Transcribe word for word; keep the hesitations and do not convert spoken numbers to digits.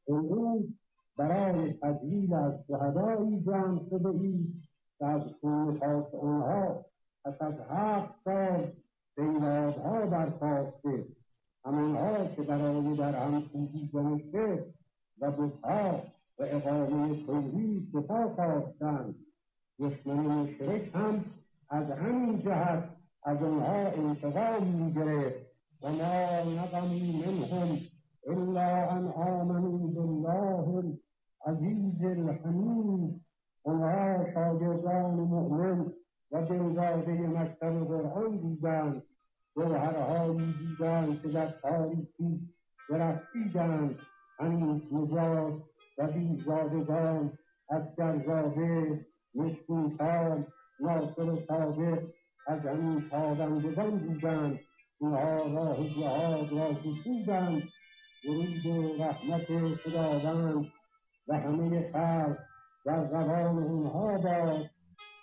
امروز برای تجلیل از شهدایی جمع شده اید که از خون پاک آنها پس از هفت سال بیدادها برخاسته، همانها که برای در هم کوبیدن شرک و بتها و اقامه توحید سپاه خواستند. دشمن مشرک هم از همین جهت از آنها انتقام می‌گرفت و ما نقموا منهم الا ان آمنوا بالله العزیز الحمید. آنها شاگردان مؤمن و دلداده مکتب قرآن بودند، جوهرهایی بودند که در تاریکی درخشیدند، هنوز نجات و بیزادگان، اسکرزاده، مشکین‌سال، ناصر صادق از همین تابندگان بودند. اینها راه جهاد را گشودند. درود و رحمت خداوند و همه خلق در زبان اونها باد.